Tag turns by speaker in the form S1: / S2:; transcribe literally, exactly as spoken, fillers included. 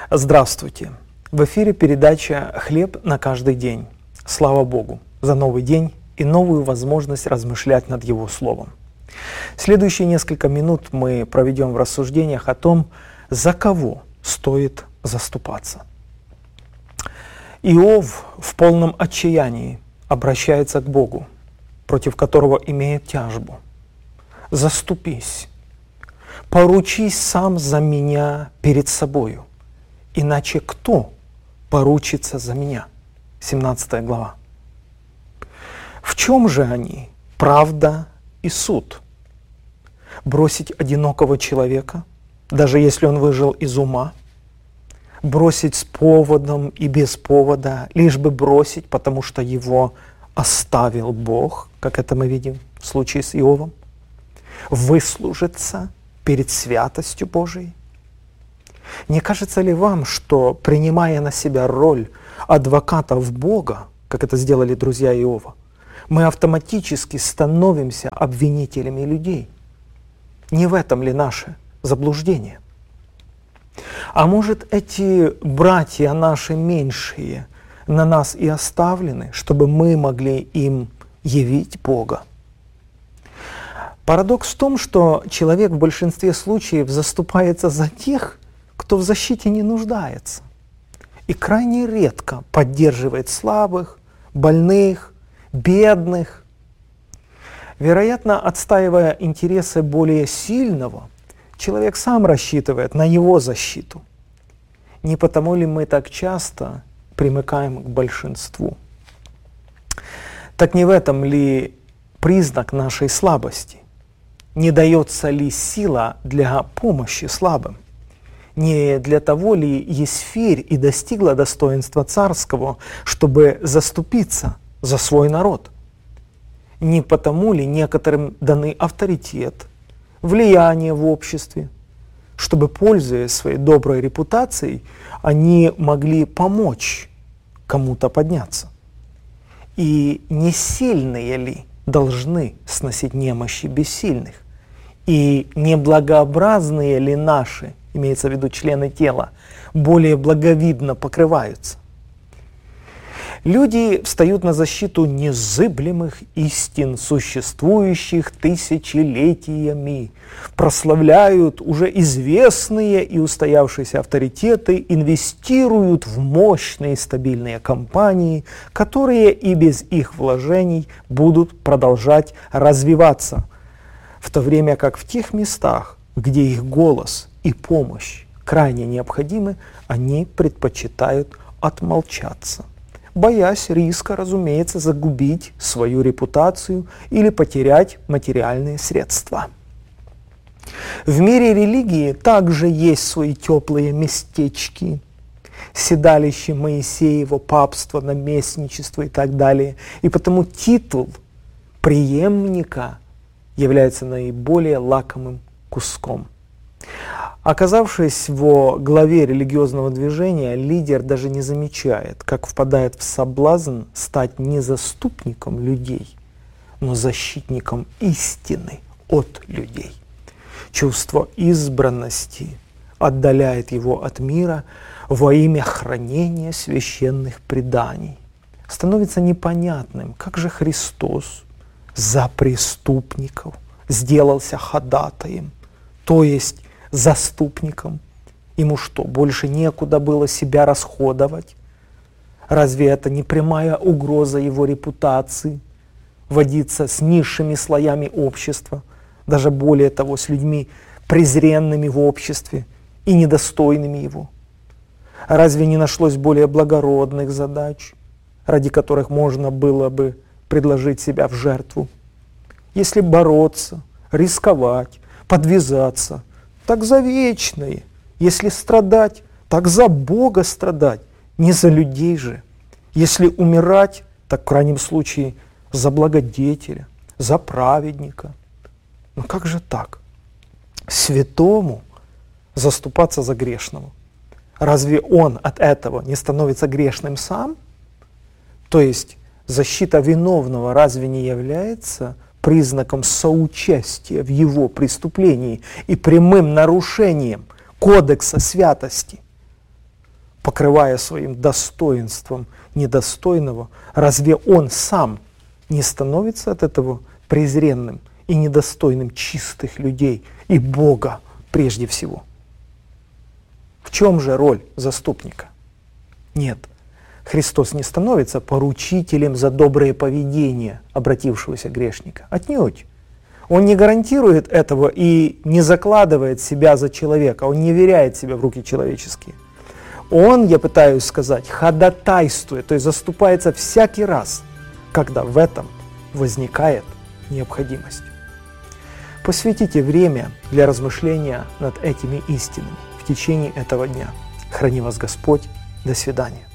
S1: Здравствуйте! В эфире передача «Хлеб на каждый день». Слава Богу за новый день и новую возможность размышлять над Его Словом. Следующие несколько минут мы проведем в рассуждениях о том, за кого стоит заступаться. Иов в полном отчаянии обращается к Богу, против которого имеет тяжбу. «Заступись, поручись сам за меня перед собою, иначе кто поручится за меня?» семнадцатая глава. В чем же они, правда и суд? Бросить одинокого человека, даже если он выжил из ума? Бросить с поводом и без повода, лишь бы бросить, потому что его оставил Бог, как это мы видим в случае с Иовом? Выслужиться перед святостью Божией? Не кажется ли вам, что, принимая на себя роль адвокатов Бога, как это сделали друзья Иова, мы автоматически становимся обвинителями людей? Не в этом ли наше заблуждение? А может, эти братья наши меньшие на нас и оставлены, чтобы мы могли им явить Бога? Парадокс в том, что человек в большинстве случаев заступается за тех, кто в защите не нуждается, и крайне редко поддерживает слабых, больных, бедных. Вероятно, отстаивая интересы более сильного, человек сам рассчитывает на его защиту. Не потому ли мы так часто примыкаем к большинству? Так не в этом ли признак нашей слабости? Не дается ли сила для помощи слабым? Не для того ли Есфирь и достигла достоинства царского, чтобы заступиться за свой народ? Не потому ли некоторым даны авторитет, влияние в обществе, чтобы, пользуясь своей доброй репутацией, они могли помочь кому-то подняться? И не сильные ли должны сносить немощи бессильных? И неблагообразные ли наши, имеется в виду члены тела, более благовидно покрываются? Люди встают на защиту незыблемых истин, существующих тысячелетиями, прославляют уже известные и устоявшиеся авторитеты, инвестируют в мощные стабильные компании, которые и без их вложений будут продолжать развиваться, в то время как в тех местах, где их голос и помощь крайне необходимы, они предпочитают отмолчаться, боясь риска, разумеется, загубить свою репутацию или потерять материальные средства. В мире религии также есть свои теплые местечки, седалище Моисеева, папство, наместничество и так далее. И потому титул преемника является наиболее лакомым куском. Оказавшись во главе религиозного движения, лидер даже не замечает, как впадает в соблазн стать не заступником людей, но защитником истины от людей. Чувство избранности отдаляет его от мира во имя хранения священных преданий. Становится непонятным, как же Христос за преступников сделался ходатаем, то есть заступником. Ему что, больше некуда было себя расходовать? Разве это не прямая угроза его репутации? Водиться с низшими слоями общества, даже более того, с людьми, презренными в обществе и недостойными его? Разве не нашлось более благородных задач, ради которых можно было бы предложить себя в жертву? Если бороться, рисковать, подвязаться, так за вечное. Если страдать, так за Бога страдать, не за людей же. Если умирать, так в крайнем случае за благодетеля, за праведника. Но как же так? Святому заступаться за грешного. Разве он от этого не становится грешным сам? То есть защита виновного разве не является признаком соучастия в его преступлении и прямым нарушением кодекса святости? покрывая своим достоинством недостойного, разве он сам не становится от этого презренным и недостойным чистых людей и Бога прежде всего? В чем же роль заступника? Нет, Христос не становится поручителем за доброе поведение обратившегося грешника. Отнюдь. Он не гарантирует этого и не закладывает себя за человека, он не веряет себя в руки человеческие. Он, я пытаюсь сказать, ходатайствует, то есть заступается всякий раз, когда в этом возникает необходимость. Посвятите время для размышления над этими истинами в течение этого дня. Храни вас Господь. До свидания.